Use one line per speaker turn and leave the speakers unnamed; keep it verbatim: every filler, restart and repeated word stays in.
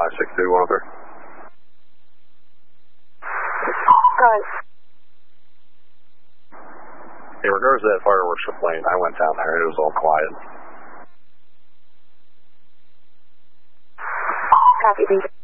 five six two one three.
Right.
In regards to that fireworks complaint, I went down there. It was all quiet.
Copy.